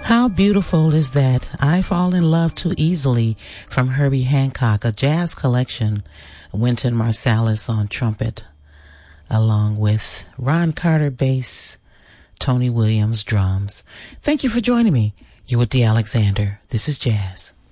How beautiful is that? I Fall in Love Too Easily from Herbie Hancock, a jazz collection. Wynton Marsalis on trumpet, along with Ron Carter bass, Tony Williams drums. Thank you for joining me. You're with Dee Alexander. This is Jazz.